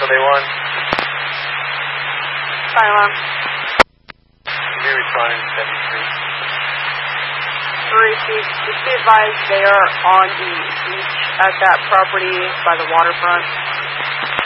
781. Fire alarm. Be responding to 73. Just be advised they are on the beach at that property by the waterfront.